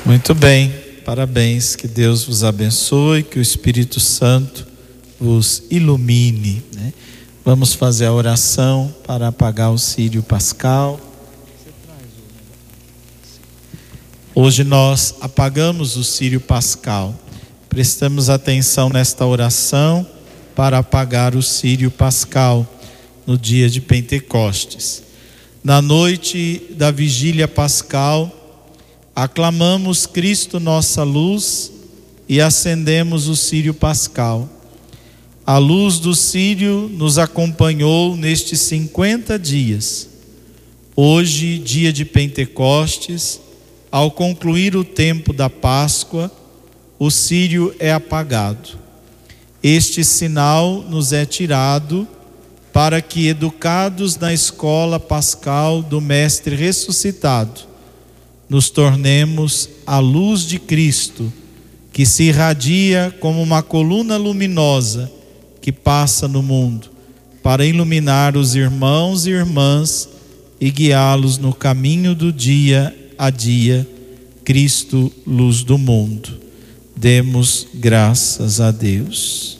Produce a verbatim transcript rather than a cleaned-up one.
Muito bem, parabéns, que Deus vos abençoe, que o Espírito Santo vos ilumine, né? Vamos fazer a oração para apagar o círio pascal. Hoje nós apagamos o círio pascal. Prestamos atenção nesta oração para apagar o círio pascal no dia de Pentecostes. Na noite da vigília pascal, aclamamos Cristo nossa luz e acendemos o círio pascal. A luz do círio nos acompanhou nestes cinquenta dias. Hoje, dia de Pentecostes, ao concluir o tempo da Páscoa, o círio é apagado. Este sinal nos é tirado para que, educados na escola pascal do Mestre ressuscitado, nos tornemos a luz de Cristo, que se irradia como uma coluna luminosa que passa no mundo, para iluminar os irmãos e irmãs e guiá-los no caminho do dia a dia. Cristo, luz do mundo. Demos graças a Deus.